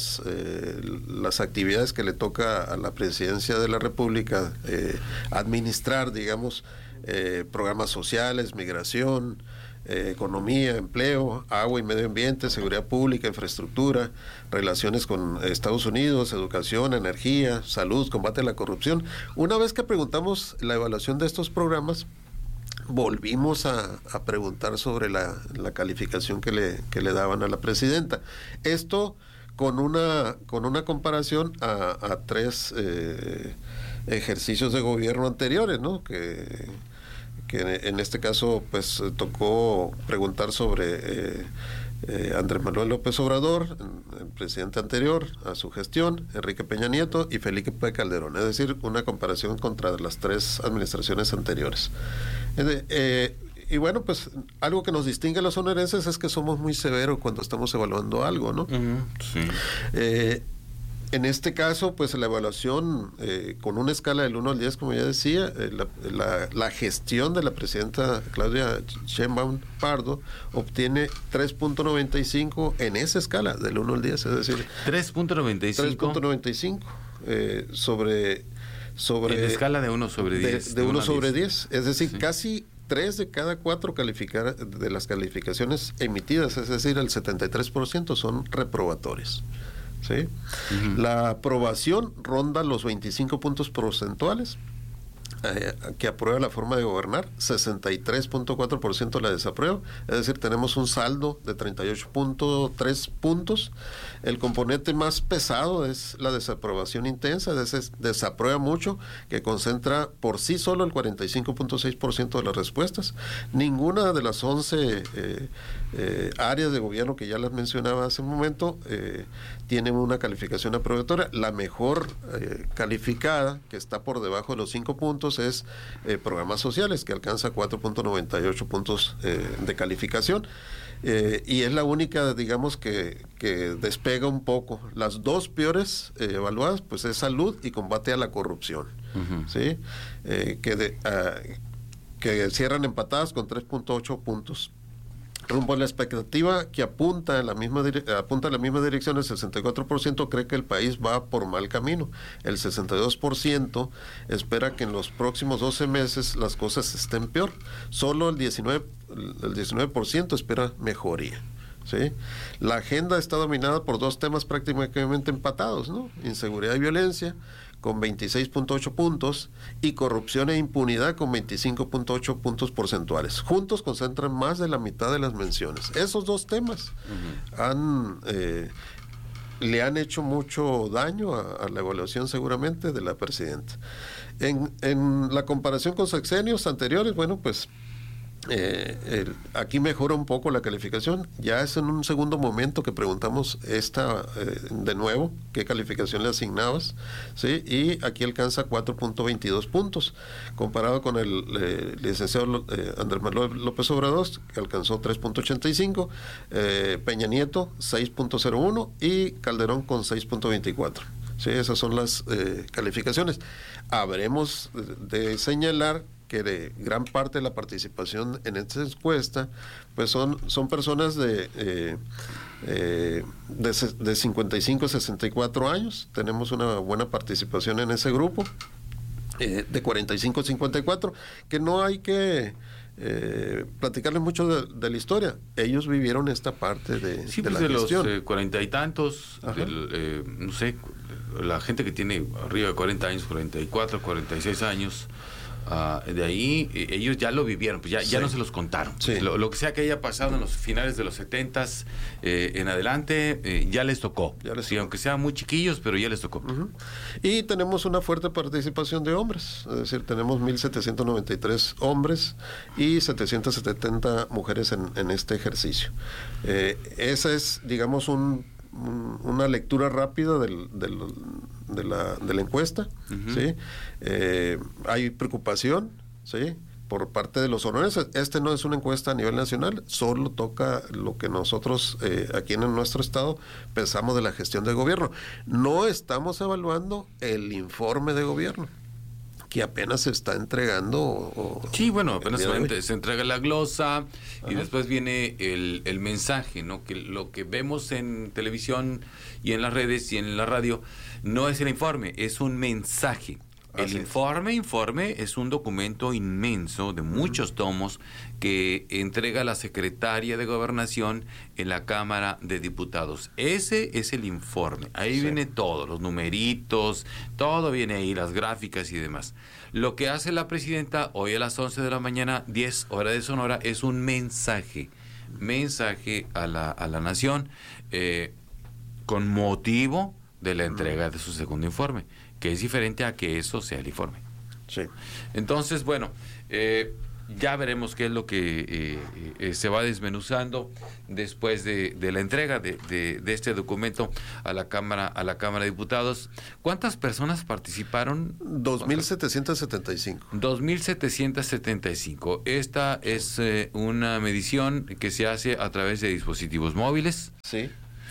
las actividades que le toca a la presidencia de la República administrar, digamos, programas sociales, migración, economía, empleo, agua y medio ambiente, seguridad pública, infraestructura, relaciones con Estados Unidos, educación, energía, salud, combate a la corrupción. Una vez que preguntamos la evaluación de estos programas, volvimos a preguntar sobre la calificación que le daban a la presidenta. Esto con una comparación a 3 ejercicios de gobierno anteriores, ¿no? Que en este caso pues tocó preguntar sobre Andrés Manuel López Obrador, el presidente anterior a su gestión, Enrique Peña Nieto y Felipe Calderón, es decir, una comparación contra las 3 administraciones anteriores. Y bueno, pues algo que nos distingue a los sonorenses es que somos muy severos cuando estamos evaluando algo, ¿no? Sí. En este caso, pues la evaluación con una escala del 1 al 10, como ya decía, la gestión de la presidenta Claudia Sheinbaum Pardo obtiene 3.95 en esa escala del 1 al 10, es decir... 3.95 sobre en escala de 1 sobre 10. De 1 sobre 10, es decir, sí. Casi 3 de cada 4 de las calificaciones emitidas, es decir, el 73% son reprobatorias. ¿Sí? Uh-huh. La aprobación ronda los 25 puntos porcentuales, que aprueba la forma de gobernar, 63.4% la desaprueba, es decir, tenemos un saldo de 38.3 puntos. El componente más pesado es la desaprobación intensa, desaprueba mucho, que concentra por sí solo el 45.6% de las respuestas. Ninguna de las 11 áreas de gobierno que ya las mencionaba hace un momento tienen una calificación aprobatoria. La mejor calificada, que está por debajo de los 5 puntos, es programas sociales, que alcanza 4.98 puntos de calificación, y es la única, digamos, que despega un poco. Las 2 peores evaluadas, pues es salud y combate a la corrupción. Uh-huh. ¿Sí? Que cierran empatadas con 3.8 puntos. Rumbo a la expectativa que apunta a la misma dirección, el 64% cree que el país va por mal camino. El 62% espera que en los próximos 12 meses las cosas estén peor. Solo el 19% espera mejoría. ¿Sí? La agenda está dominada por 2 temas prácticamente empatados, ¿no? Inseguridad y violencia, con 26.8 puntos, y corrupción e impunidad con 25.8 puntos porcentuales. Juntos concentran más de la mitad de las menciones. Esos 2 temas le han hecho mucho daño a la evaluación, seguramente, de la presidenta. En la comparación con sexenios anteriores, bueno, pues aquí mejora un poco la calificación. Ya es en un segundo momento que preguntamos de nuevo qué calificación le asignabas, ¿sí? Y aquí alcanza 4.22 puntos, comparado con el licenciado Andrés Manuel López Obrador, que alcanzó 3.85, Peña Nieto 6.01 y Calderón con 6.24. Sí, esas son las calificaciones. Habremos de señalar que de gran parte de la participación en esta encuesta pues son personas de 55 a 64 años. Tenemos una buena participación en ese grupo, de 45 a 54, que no hay que platicarles mucho de la historia. Ellos vivieron esta parte de la gestión. Los 40 y tantos, no sé, la gente que tiene arriba de 40 años, 44, 46 años, de ahí ellos ya lo vivieron, pues ya no se los contaron. Sí. Lo que sea que haya pasado en los finales de los 70s en adelante, ya les tocó. Sí, aunque sean muy chiquillos, pero ya les tocó. Uh-huh. Y tenemos una fuerte participación de hombres, es decir, tenemos 1.793 hombres y 770 mujeres en este ejercicio. Esa es, digamos, una lectura rápida de la encuesta. Uh-huh. ¿Sí? Hay preocupación, ¿sí?, por parte de los sonorenses. No es una encuesta a nivel nacional, solo toca lo que nosotros aquí en nuestro estado pensamos de la gestión de gobierno. No estamos evaluando el informe de gobierno, que apenas se está entregando. Sí, bueno, apenas se entrega la glosa. Ajá. Y después viene el mensaje, ¿no? Que lo que vemos en televisión y en las redes y en la radio no es el informe, es un mensaje. El informe es un documento inmenso de muchos tomos que entrega la Secretaría de Gobernación en la Cámara de Diputados. Ese es el informe. Ahí viene todo, los numeritos, todo viene ahí, las gráficas y demás. Lo que hace la presidenta hoy a las 11 de la mañana, 10 hora de Sonora, es un mensaje a la nación con motivo de la entrega de su segundo informe, que es diferente a que eso sea el informe. Sí. Entonces, bueno, ya veremos qué es lo que se va desmenuzando después de la entrega de este documento a la Cámara de Diputados. ¿Cuántas personas participaron? 2.775. 2.775. Esta es una medición que se hace a través de dispositivos móviles. Sí.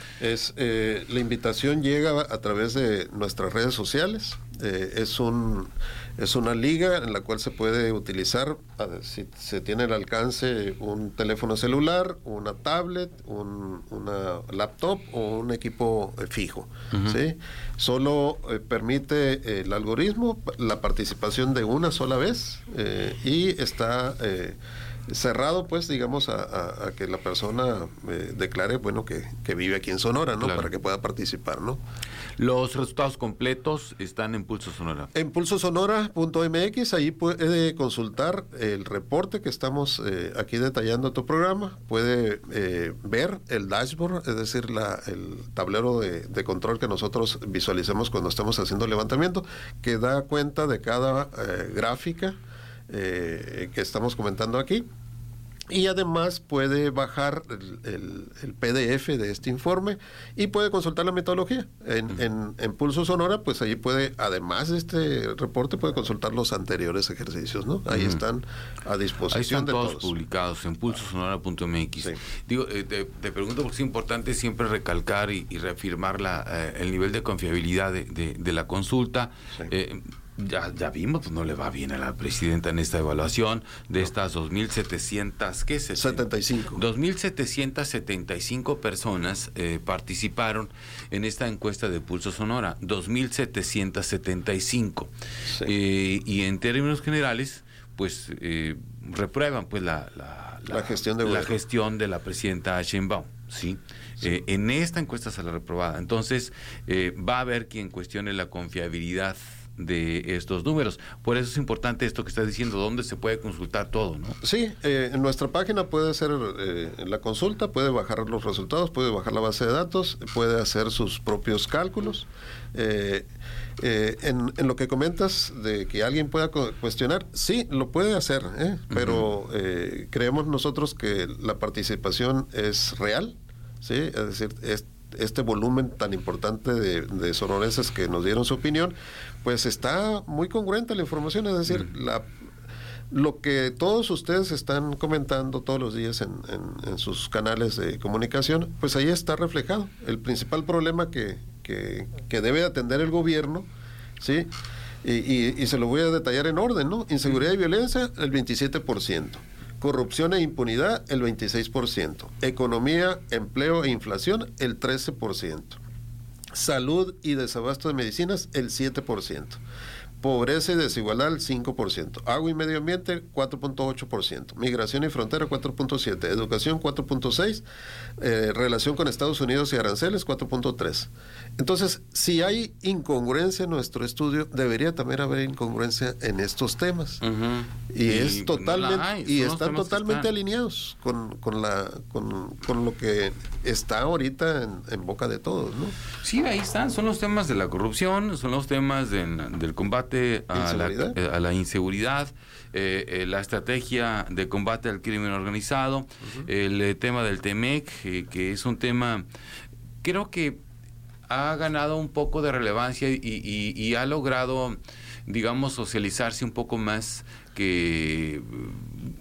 La invitación llega a través de nuestras redes sociales. Es una liga en la cual se puede utilizar, si se tiene al alcance, un teléfono celular, una tablet, una laptop o un equipo fijo. ¿Sí? Solo permite el algoritmo la participación de una sola vez y está cerrado, pues, digamos, a que la persona declare, bueno, que vive aquí en Sonora, ¿no? Claro. Para que pueda participar, ¿no? Los resultados completos están en Pulso Sonora. En pulsosonora.mx, ahí puede consultar el reporte que estamos aquí detallando tu programa, puede ver el dashboard, es decir, el tablero de control que nosotros visualizamos cuando estamos haciendo el levantamiento, que da cuenta de cada gráfica que estamos comentando aquí, y además puede bajar el PDF de este informe y puede consultar la metodología en Pulso Sonora. Pues ahí puede, además de este reporte, puede consultar los anteriores ejercicios, ¿no? Ahí están a disposición. Ahí están de todos publicados en pulsosonora.mx. Sí. Digo, te pregunto porque es importante siempre recalcar y reafirmar el nivel de confiabilidad de la consulta. Sí. Ya vimos, pues no le va bien a la presidenta en esta evaluación de estas 2.700, ¿qué es eso? 75. 2.775 personas participaron en esta encuesta de Pulso Sonora, 2.775. Sí. Y en términos generales, pues reprueban pues la gestión de la presidenta Sheinbaum, ¿sí? Sí. En esta encuesta sale reprobada. Entonces, va a haber quien cuestione la confiabilidad de estos números. Por eso es importante esto que estás diciendo, dónde se puede consultar todo, ¿no? Sí, en nuestra página puede hacer la consulta, puede bajar los resultados, puede bajar la base de datos, puede hacer sus propios cálculos. En lo que comentas de que alguien pueda cuestionar, sí, lo puede hacer, pero creemos nosotros que la participación es real, ¿sí? Es decir, este volumen tan importante de sonorenses que nos dieron su opinión, pues está muy congruente la información, es decir, lo que todos ustedes están comentando todos los días en sus canales de comunicación, pues ahí está reflejado. El principal problema que debe atender el gobierno, ¿sí? Y se lo voy a detallar en orden, ¿no? Inseguridad y violencia, el 27%. Corrupción e impunidad, el 26%. Economía, empleo e inflación, el 13%. Salud y desabasto de medicinas, el 7%. Pobreza y desigualdad, el 5%. Agua y medio ambiente, 4.8%. Migración y frontera, 4.7%. Educación, 4.6%. Relación con Estados Unidos y aranceles, 4.3%. Entonces, si hay incongruencia en nuestro estudio, debería también haber incongruencia en estos temas. Y es totalmente, y están totalmente alineados con lo que está ahorita en boca de todos, ¿no? Sí, ahí están. Son los temas de la corrupción, son los temas del combate a la inseguridad, la estrategia de combate al crimen organizado, el tema del TEMEC, que es un tema, creo que ha ganado un poco de relevancia y ha logrado, digamos, socializarse un poco más, que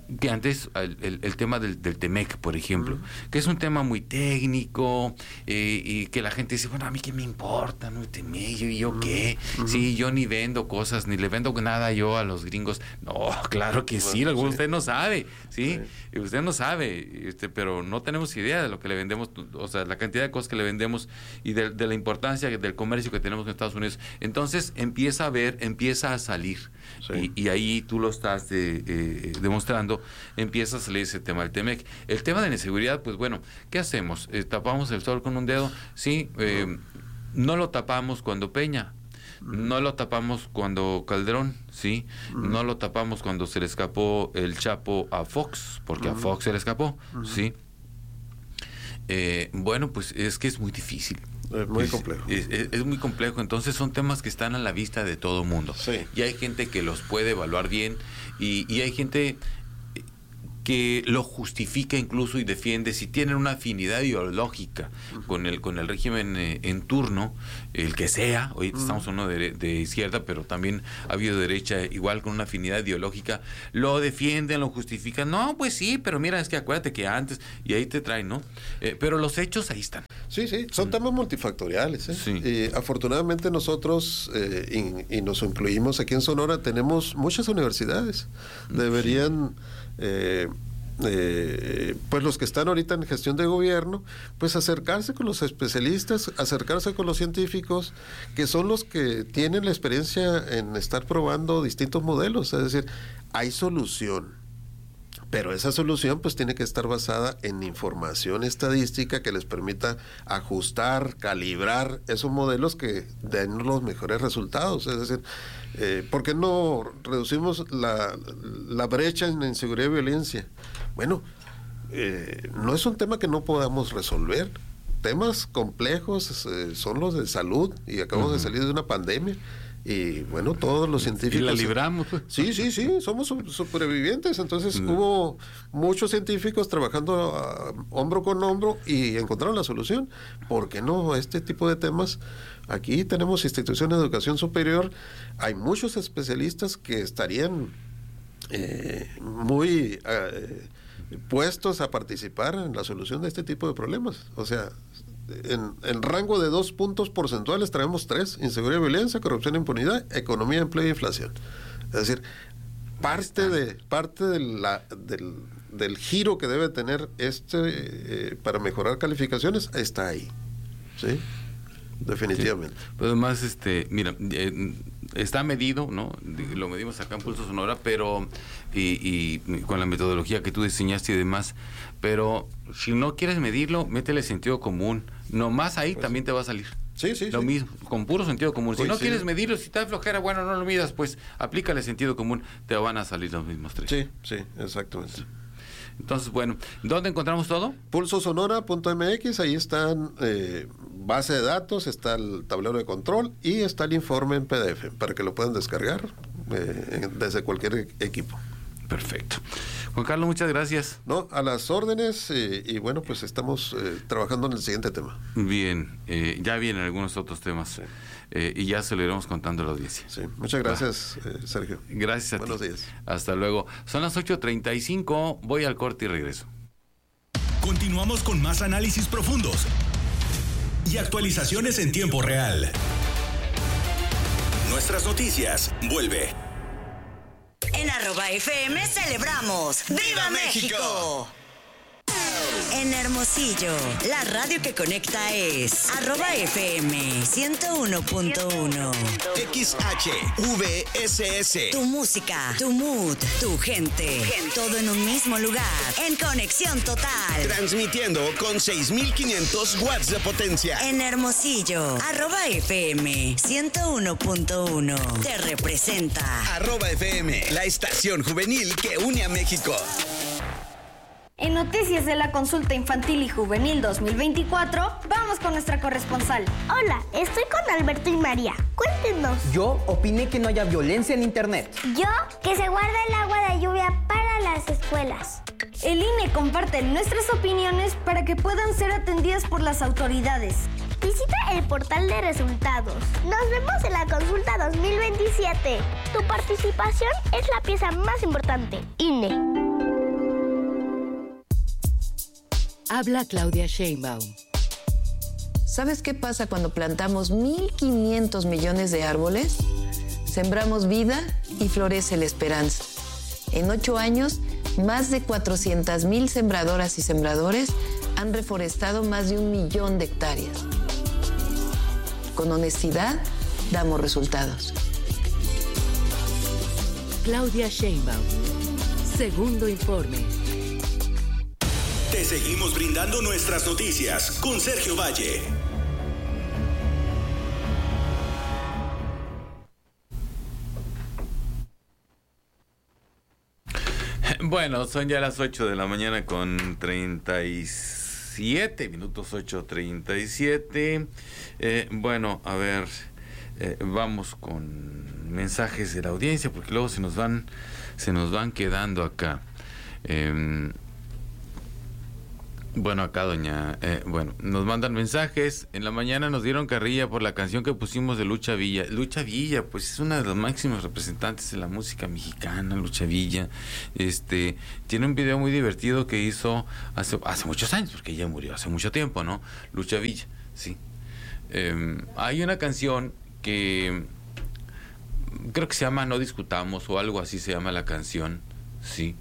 que antes el tema del TEMEC, por ejemplo, que es un tema muy técnico, y que la gente dice, bueno, a mí qué me importa, ¿no? El TEMEC, ¿yo qué? Sí, yo ni vendo cosas, ni le vendo nada yo a los gringos. No, claro que sí, usted no sabe, ¿sí? Usted no sabe, pero no tenemos idea de lo que le vendemos, o sea, la cantidad de cosas que le vendemos y de la importancia del comercio que tenemos en Estados Unidos. Entonces empieza a salir, y ahí tú lo estás demostrando, empieza a salir ese tema del TEMEC. El tema de la inseguridad, pues bueno, ¿qué hacemos? ¿Tapamos el sol con un dedo? Sí, no lo tapamos cuando Peña, no lo tapamos cuando Calderón, ¿sí? No lo tapamos cuando se le escapó el Chapo a Fox, porque a Fox se le escapó, ¿sí? Bueno, pues es que es muy difícil. Es muy complejo. Es muy complejo, entonces son temas que están a la vista de todo mundo. Sí. Y hay gente que los puede evaluar bien, y hay gente que lo justifica incluso y defiende si tienen una afinidad ideológica con el régimen en turno, el que sea. Hoy estamos uno de izquierda, pero también ha habido derecha igual con una afinidad ideológica, lo defienden, lo justifican. No, pues sí, pero mira, es que acuérdate que antes, y ahí te traen, ¿no? Pero los hechos ahí están. Sí, son temas multifactoriales. Sí. Afortunadamente nosotros, y nos incluimos aquí en Sonora, tenemos muchas universidades. Deberían... pues los que están ahorita en gestión de gobierno, pues acercarse con los especialistas, acercarse con los científicos, que son los que tienen la experiencia en estar probando distintos modelos. Es decir, hay solución, pero esa solución pues tiene que estar basada en información estadística que les permita ajustar, calibrar esos modelos que den los mejores resultados. Es decir, ¿por qué no reducimos la brecha en inseguridad y violencia? Bueno, no es un tema que no podamos resolver. Temas complejos son los de salud, y acabamos de salir de una pandemia. Y bueno, todos los científicos... Y la libramos. Sí, somos supervivientes. Entonces hubo muchos científicos trabajando hombro con hombro y encontraron la solución. ¿Por qué no este tipo de temas? Aquí tenemos instituciones de educación superior, hay muchos especialistas que estarían muy puestos a participar en la solución de este tipo de problemas. O sea, en rango de 2 puntos porcentuales traemos 3: inseguridad y violencia, corrupción e impunidad, economía, empleo e inflación. Es decir, parte del giro que debe tener para mejorar calificaciones está ahí. ¿Sí? Definitivamente. Sí. Pues además, mira, está medido, ¿no? Lo medimos acá en Pulso Sonora, pero y con la metodología que tú diseñaste y demás, pero si no quieres medirlo, métele sentido común. Nomás ahí pues también te va a salir. Sí. Lo mismo, con puro sentido común. Si no quieres medirlo, si te da flojera, bueno, no lo midas, pues aplícale sentido común, te van a salir los mismos 3. Sí, exactamente. Entonces, bueno, ¿dónde encontramos todo? Pulsosonora.mx, ahí están base de datos, está el tablero de control y está el informe en PDF para que lo puedan descargar desde cualquier equipo. Perfecto. Juan Carlos, muchas gracias. No, a las órdenes, y bueno, pues estamos trabajando en el siguiente tema. Bien, ya vienen algunos otros temas. Sí. Y ya se lo iremos contando a la audiencia. Sí, muchas gracias, Sergio. Gracias a ti. Buenos días. Hasta luego. Son las 8:35, voy al corte y regreso. Continuamos con más análisis profundos y actualizaciones en tiempo real. Nuestras noticias, vuelve. En @FM celebramos ¡Viva México! En Hermosillo, la radio que conecta es @FM 101.1. XHVSS. Tu música, tu mood, tu gente. Todo en un mismo lugar. En conexión total. Transmitiendo con 6,500 watts de potencia. En Hermosillo, @FM 101.1. Te representa. @FM, la estación juvenil que une a México. En Noticias de la Consulta Infantil y Juvenil 2024, vamos con nuestra corresponsal. Hola, estoy con Alberto y María. Cuéntenos. Yo opiné que no haya violencia en Internet. Yo, que se guarda el agua de lluvia para las escuelas. El INE comparte nuestras opiniones para que puedan ser atendidas por las autoridades. Visita el portal de resultados. Nos vemos en la Consulta 2027. Tu participación es la pieza más importante. INE. Habla Claudia Sheinbaum. ¿Sabes qué pasa cuando plantamos 1.500 millones de árboles? Sembramos vida y florece la esperanza. En 8 años, más de 400,000 sembradoras y sembradores han reforestado más de 1 millón de hectáreas. Con honestidad, damos resultados. Claudia Sheinbaum. Segundo informe. Te seguimos brindando nuestras noticias con Sergio Valle. Bueno, son ya las 8 de la mañana con 37 minutos, 8:37. Bueno, a ver, vamos con mensajes de la audiencia, porque luego se nos van quedando acá. Bueno, acá nos mandan mensajes. En la mañana nos dieron carrilla por la canción que pusimos de Lucha Villa. Lucha Villa, pues es una de los máximos representantes de la música mexicana, Lucha Villa. Tiene un video muy divertido que hizo hace muchos años, porque ella murió hace mucho tiempo, ¿no? Lucha Villa, sí. Hay una canción que creo que se llama No Discutamos, o algo así se llama la canción, sí.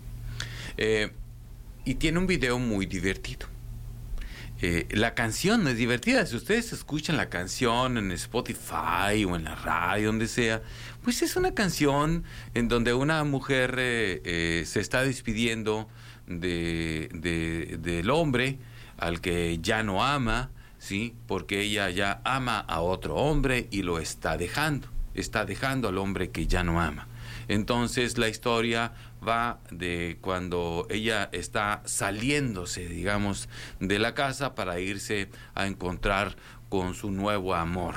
Y tiene un video muy divertido. La canción no es divertida. Si ustedes escuchan la canción en Spotify o en la radio, donde sea, pues es una canción en donde una mujer se está despidiendo del hombre al que ya no ama, ¿sí? Porque ella ya ama a otro hombre y lo está dejando. Está dejando al hombre que ya no ama. Entonces la historia va de cuando ella está saliéndose, digamos, de la casa para irse a encontrar con su nuevo amor.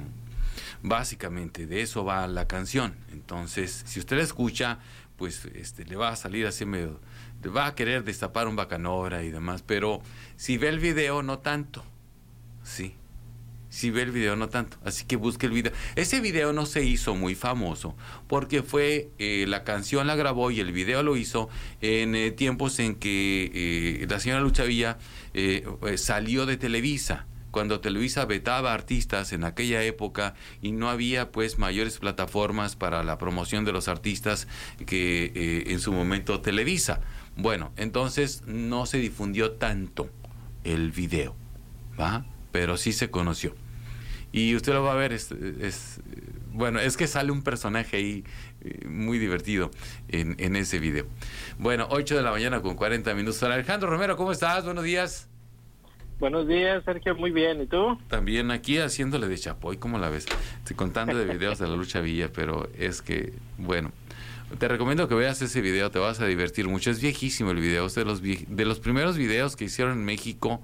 Básicamente de eso va la canción. Entonces, si usted la escucha, pues le va a salir así medio, le va a querer destapar un bacanora y demás, pero si ve el video, no tanto. Sí. Si ve el video, no tanto. Así que busque el video. Ese video no se hizo muy famoso porque fue, la canción la grabó y el video lo hizo en tiempos en que la señora Lucha Villa salió de Televisa. Cuando Televisa vetaba artistas en aquella época y no había pues mayores plataformas para la promoción de los artistas que en su momento Televisa. Bueno, entonces no se difundió tanto el video, ¿va? Pero sí se conoció. Y usted lo va a ver, bueno, es que sale un personaje ahí muy divertido en ese video. Bueno, 8 de la mañana con 40 minutos. Alejandro Romero, ¿cómo estás? Buenos días. Buenos días, Sergio, muy bien. ¿Y tú? También aquí haciéndole de chapoy, ¿cómo la ves? Estoy contando de videos de la Lucha Villa, pero es que, bueno, te recomiendo que veas ese video, te vas a divertir mucho. Es viejísimo el video, es de los primeros videos que hicieron en México,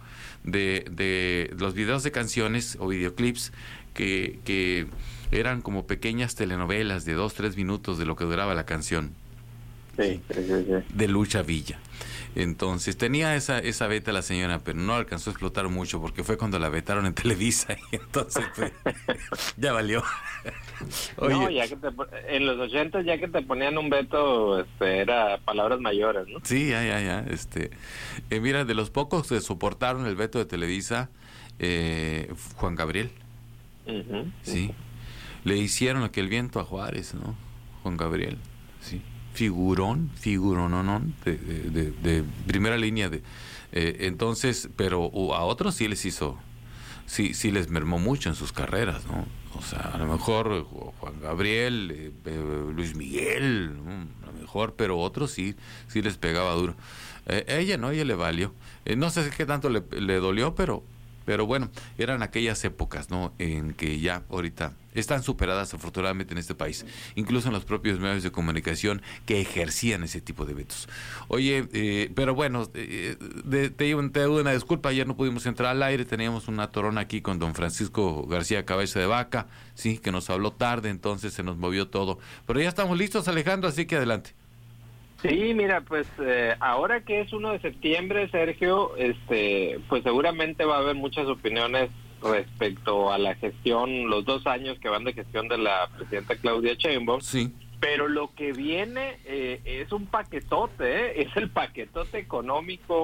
de los videos de canciones o videoclips que eran como pequeñas telenovelas de 2-3 minutos de lo que duraba la canción. Sí. De Lucha Villa. Entonces tenía esa beta la señora, pero no alcanzó a explotar mucho porque fue cuando la vetaron en Televisa y entonces pues, ya valió. Oye. No, ya que en los 80 ya que te ponían un veto, era palabras mayores, ¿no? Sí, ya. Mira, de los pocos que soportaron el veto de Televisa, Juan Gabriel. Uh-huh. Sí. Le hicieron aquel viento a Juárez, ¿no? Juan Gabriel, sí. Figurón, de primera línea. Entonces, pero a otros sí les hizo, sí les mermó mucho en sus carreras, ¿no? O sea, a lo mejor Juan Gabriel, Luis Miguel, ¿no? A lo mejor, pero otros sí les pegaba duro. Ella le valió. No sé qué tanto le dolió, pero bueno, eran aquellas épocas, ¿no? En que ya ahorita están superadas afortunadamente en este país, incluso en los propios medios de comunicación que ejercían ese tipo de vetos. Oye, pero bueno, te doy una disculpa, ayer no pudimos entrar al aire, teníamos una torona aquí con don Francisco García Cabeza de Vaca, sí, que nos habló tarde, entonces se nos movió todo. Pero ya estamos listos, Alejandro, así que adelante. Sí, mira, pues ahora que es 1 de septiembre, Sergio, pues seguramente va a haber muchas opiniones respecto a la gestión, los 2 años que van de gestión de la presidenta Claudia Sheinbaum. Sí. Pero lo que viene es un paquetote, es el paquetote económico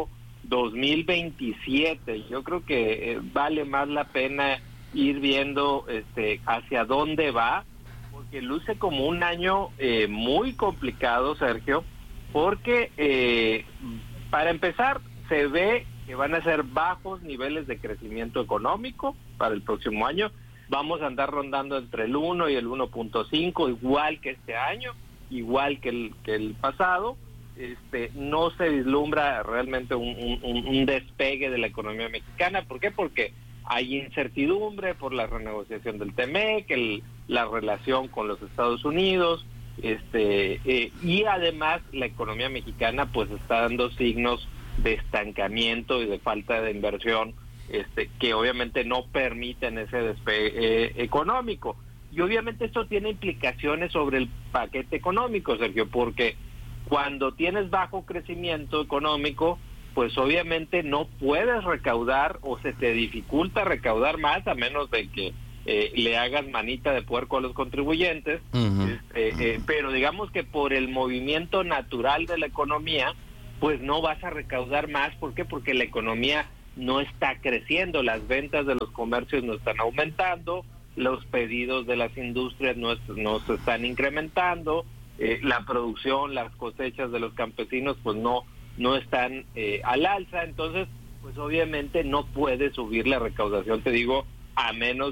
2027. Yo creo que vale más la pena ir viendo hacia dónde va, porque luce como un año muy complicado, Sergio, porque para empezar se ve que van a ser bajos niveles de crecimiento económico para el próximo año. Vamos a andar rondando entre el 1 y el 1.5, igual que este año, igual que el pasado. No se vislumbra realmente un despegue de la economía mexicana. ¿Por qué? Porque hay incertidumbre por la renegociación del TEMEC, la relación con los Estados Unidos, y además la economía mexicana pues está dando signos de estancamiento y de falta de inversión, que obviamente no permiten ese despegue económico. Y obviamente esto tiene implicaciones sobre el paquete económico, Sergio, porque cuando tienes bajo crecimiento económico, pues obviamente no puedes recaudar o se te dificulta recaudar más, a menos de que le hagas manita de puerco a los contribuyentes. Pero digamos que por el movimiento natural de la economía, pues no vas a recaudar más. ¿Por qué? Porque la economía no está creciendo, las ventas de los comercios no están aumentando, los pedidos de las industrias no se están incrementando, la producción, las cosechas de los campesinos pues no están al alza. Entonces pues obviamente no puede subir la recaudación, te digo, a menos